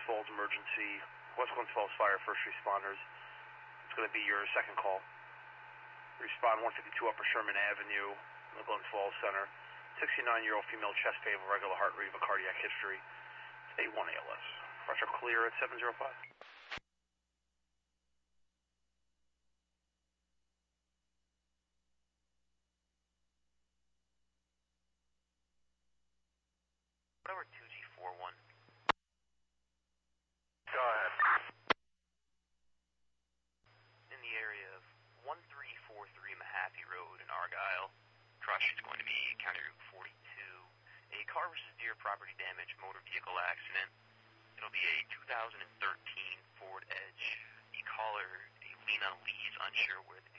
Falls emergency. West Glens Falls Fire first responders. It's going to be your second call. Respond 152 Upper Sherman Avenue, in the Glens Falls Center. 69-year-old female, chest pain, regular heart rate, of a cardiac history. It's A1 ALS. Pressure clear at 705. Over 2G41. Go ahead. In the area of 1343 Mahaffey Road in Argyle. Cross street's going to be County Route 42. A car versus deer property damage motor vehicle accident. It'll be a 2013 Ford Edge. The caller, Lena Lee, is unsure where the